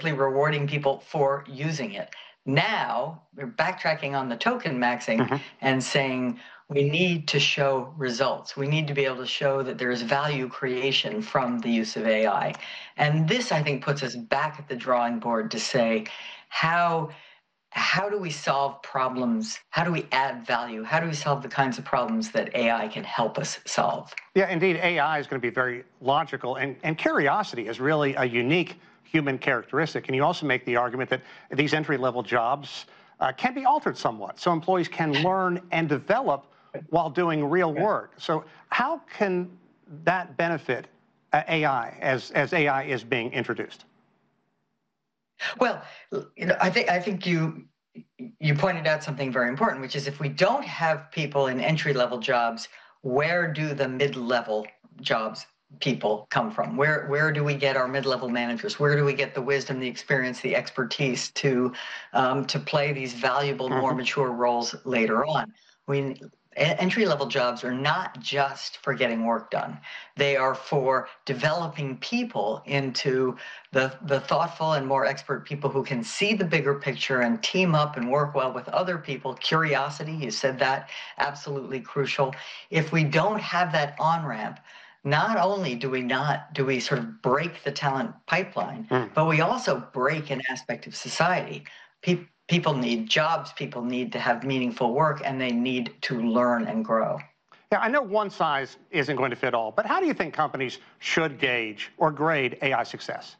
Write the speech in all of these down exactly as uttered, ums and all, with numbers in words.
simply rewarding people for using it. Now we're backtracking on the token maxing mm-hmm. and saying we need to show results. We need to be able to show that there is value creation from the use of A I. And this, I think, puts us back at the drawing board to say, how, how do we solve problems? How do we add value? How do we solve the kinds of problems that A I can help us solve? Yeah, indeed, A I is going to be very logical, and, and curiosity is really a unique human characteristic. And you also make the argument that these entry-level jobs uh, can be altered somewhat, so employees can learn and develop while doing real work. So how can that benefit uh, A I as, as A I is being introduced? Well, you know, I think I think you you pointed out something very important, which is if we don't have people in entry-level jobs, where do the mid-level jobs people come from? Where where do we get our mid-level managers? Where do we get the wisdom, the experience, the expertise to um, to play these valuable, mm-hmm. more mature roles later on? We entry-level jobs are not just for getting work done. They are for developing people into the, the thoughtful and more expert people who can see the bigger picture and team up and work well with other people. Curiosity, you said that, absolutely crucial. If we don't have that on-ramp, not only do we not, do we sort of break the talent pipeline, mm. but we also break an aspect of society. People People need jobs, people need to have meaningful work, and they need to learn and grow. Yeah, I know one size isn't going to fit all, but how do you think companies should gauge or grade A I success?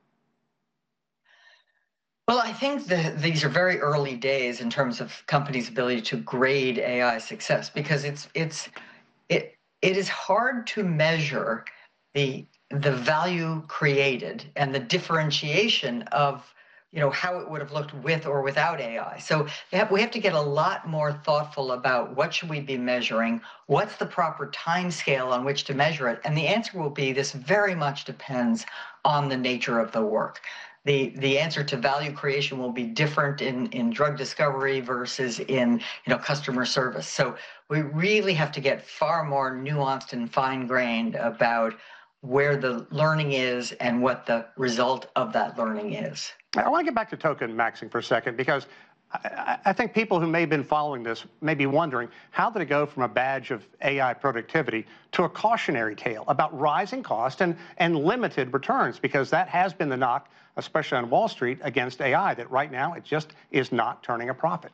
Well, I think that these are very early days in terms of companies' ability to grade A I success, because it's it's it it is hard to measure the the value created and the differentiation of, you know, how it would have looked with or without A I. So we have, we have to get a lot more thoughtful about what should we be measuring, what's the proper time scale on which to measure it, and the answer will be this very much depends on the nature of the work. The, the answer to value creation will be different in, in drug discovery versus in, you know, customer service. So we really have to get far more nuanced and fine-grained about where the learning is and what the result of that learning is. I want to get back to token maxing for a second, because I, I think people who may have been following this may be wondering, how did it go from a badge of A I productivity to a cautionary tale about rising cost and, and limited returns? Because that has been the knock, especially on Wall Street, against A I, that right now it just is not turning a profit.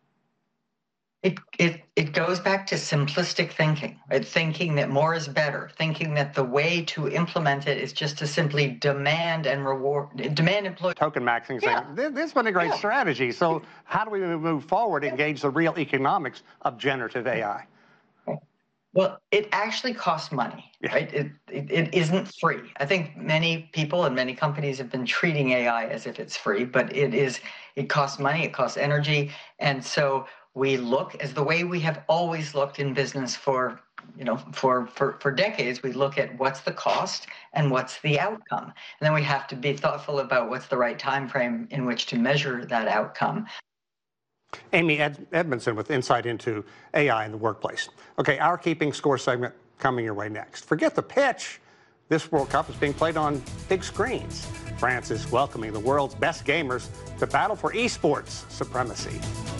It, it, it goes back to simplistic thinking, right? Thinking that more is better, thinking that the way to implement it is just to simply demand and reward, demand employee. Token maxing, saying, yeah. this has been a great yeah. strategy. So how do we move forward and engage the real economics of generative A I? Well, it actually costs money, yeah. right? It, it, it isn't free. I think many people and many companies have been treating A I as if it's free, but it is, it costs money, it costs energy. And so we look as the way we have always looked in business for, you know, for, for, for decades. We look at what's the cost and what's the outcome. And then we have to be thoughtful about what's the right time frame in which to measure that outcome. Amy Ed Edmondson with insight into A I in the workplace. Okay, our Keeping Score segment coming your way next. Forget the pitch. This World Cup is being played on big screens. France is welcoming the world's best gamers to battle for esports supremacy.